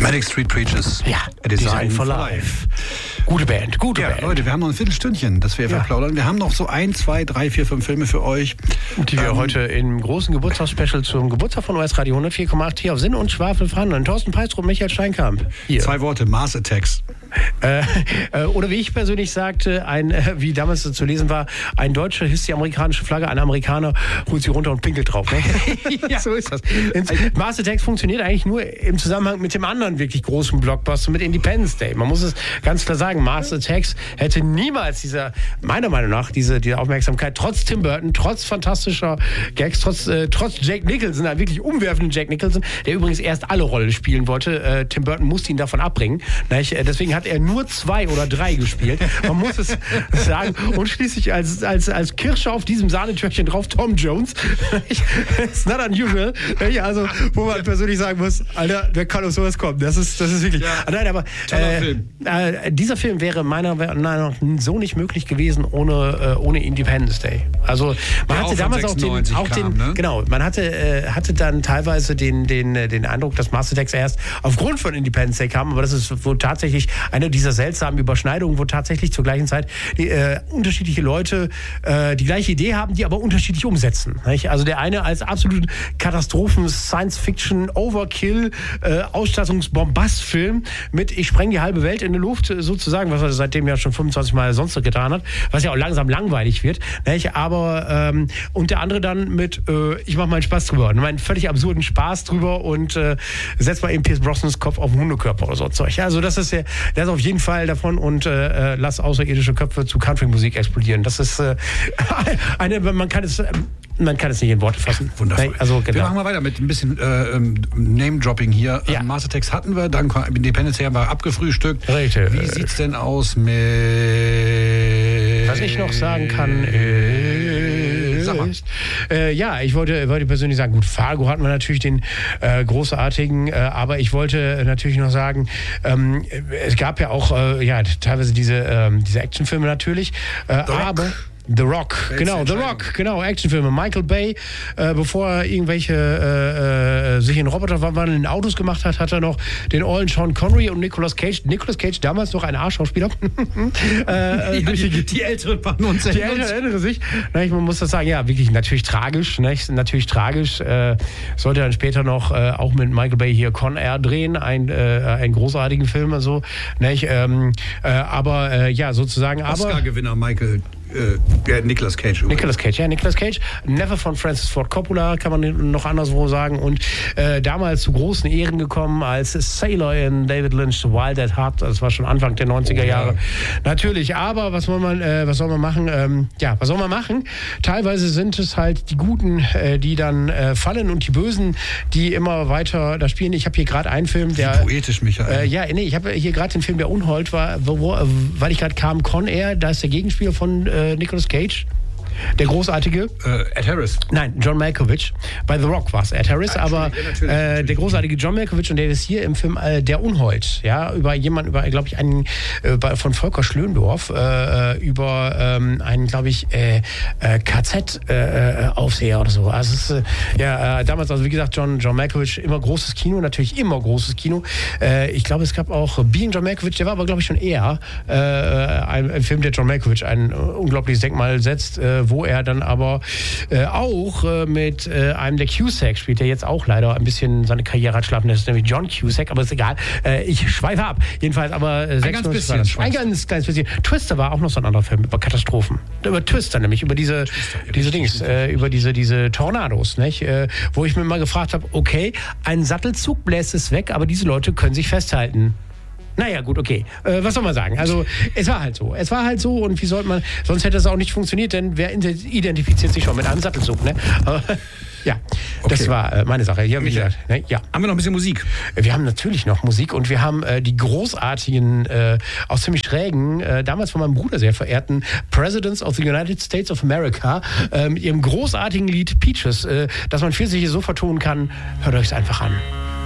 Manic Street Preachers. Ja, A Design for Life. Gute Band. Leute, wir haben noch ein Viertelstündchen, das wir verplaudern. Wir haben noch so 1, 2, 3, 4, 5 Filme für euch. Die wir heute im großen Geburtstagsspecial zum Geburtstag von OS Radio 104,8 hier auf Sinn und Schwafel verhandeln. Thorsten Peistrup, Michael Steinkamp. Hier. 2 Worte, Mars Attacks. Oder wie ich persönlich sagte, wie damals zu lesen war, ein Deutscher hisst die amerikanische Flagge, ein Amerikaner holt sie runter und pinkelt drauf. Ne? Ja, so ist das. Mars Attacks funktioniert eigentlich nur im Zusammenhang mit dem anderen wirklich großen Blockbuster, mit Independence Day. Man muss es ganz klar sagen, Mars Attacks hätte niemals meiner Meinung nach, diese Aufmerksamkeit, trotz Tim Burton, trotz fantastischer Gags, trotz Jack Nicholson, einem wirklich umwerfenden Jack Nicholson, der übrigens erst alle Rollen spielen wollte. Tim Burton musste ihn davon abbringen. Deswegen hat er nur 2 oder 3 gespielt. Man muss es sagen. Und schließlich als Kirsche auf diesem Sahnetörtchen drauf Tom Jones. It's not unusual. Also, wo man persönlich sagen muss, Alter, wer kann auf sowas kommen? Das ist wirklich... Ja. Nein, aber dieser Film wäre meiner Meinung nach so nicht möglich gewesen ohne Independence Day. Also man hatte damals auch man hatte dann teilweise den Eindruck, dass Mars Attacks erst aufgrund von Independence Day kam, aber das ist wohl tatsächlich eine dieser seltsamen Überschneidungen, wo tatsächlich zur gleichen Zeit unterschiedliche Leute die gleiche Idee haben, die aber unterschiedlich umsetzen. Nicht? Also der eine als absoluten Katastrophen, Science-Fiction, Overkill, Ausstattungsbombast-Film mit ich spreng die halbe Welt in die Luft, sozusagen, was er seitdem ja schon 25 Mal sonst so getan hat, was ja auch langsam langweilig wird. Nicht? Aber und der andere dann mit ich mache meinen Spaß drüber, meinen völlig absurden Spaß drüber und setzt mal eben Pierce Brosnans Kopf auf den Hundekörper oder so Zeug. Also das ist auf jeden Fall davon und lass außerirdische Köpfe zu Country-Musik explodieren. Das ist man kann es nicht in Worte fassen. Wundervoll. Also, genau. Wir machen mal weiter mit ein bisschen Name-Dropping hier. Ja. Mars Attacks hatten wir, dann Independence Day haben wir abgefrühstückt. Richtig. Wie sieht's denn aus mit... Was ich noch sagen kann ist, ich wollte persönlich sagen, gut, Fargo hatten wir natürlich den großartigen, aber ich wollte natürlich noch sagen, es gab ja auch teilweise diese Actionfilme natürlich, aber... The Rock, genau, Actionfilme. Michael Bay, bevor er irgendwelche sich in Roboter verwandelnden Autos gemacht hat, hat er noch den ollen Sean Connery und Nicolas Cage. Nicolas Cage, damals noch ein A-Schauspieler. Die Älteren waren uns. Die Älteren erinnern sich. Man muss das sagen, ja, wirklich natürlich tragisch. Natürlich tragisch. Sollte dann später noch auch mit Michael Bay hier Con Air drehen, einen großartigen Film. Also, sozusagen. Oscar-Gewinner Nicolas Cage. Nicolas Cage. Never von Francis Ford Coppola, kann man noch anderswo sagen. Und damals zu großen Ehren gekommen als Sailor in David Lynch's Wild at Heart. Das war schon Anfang der 90er Jahre. Natürlich, aber was soll man machen? Teilweise sind es halt die Guten, die dann fallen und die Bösen, die immer weiter da spielen. Ich habe hier gerade einen Film, der... Poetisch, Michael. Ich habe hier gerade den Film, der Unhold war, weil ich gerade kam, Con Air, da ist der Gegenspieler von Nicolas Cage. Der großartige... Ed Harris. Nein, John Malkovich. Bei The Rock war es Ed Harris, aber der großartige John Malkovich, und der ist hier im Film Der Unhold, über glaube ich, einen von Volker Schlöndorff, über einen, glaube ich, KZ-Aufseher oder so. Also es ist, damals, also wie gesagt, John Malkovich, immer großes Kino, natürlich immer großes Kino. Ich glaube, es gab auch Being John Malkovich, der war aber, glaube ich, schon eher ein Film, der John Malkovich ein unglaubliches Denkmal setzt, wo er dann aber auch mit einem der Cusack spielt, der jetzt auch leider ein bisschen seine Karriere hat schlafen lassen, nämlich John Cusack, aber ist egal. Ich schweife ab. Jedenfalls aber ein ganz kleines bisschen. Twister war auch noch so ein anderer Film über Katastrophen. Über Twister, nämlich über diese Dings, über diese Tornados, nicht? Wo ich mir mal gefragt habe, okay, ein Sattelzug bläst es weg, aber diese Leute können sich festhalten. Naja, gut, okay. Was soll man sagen? Also, es war halt so. Und wie sollte man, sonst hätte es auch nicht funktioniert, denn wer identifiziert sich schon mit einem Sattelzug, ne? Aber, ja, okay. Das war meine Sache. Hier, wie gesagt, ne? Ja. Haben wir noch ein bisschen Musik? Wir haben natürlich noch Musik und wir haben die großartigen, auch ziemlich schrägen, damals von meinem Bruder sehr verehrten Presidents of the United States of America, mit ihrem großartigen Lied Peaches, das man für sich so vertonen kann. Hört euch es einfach an.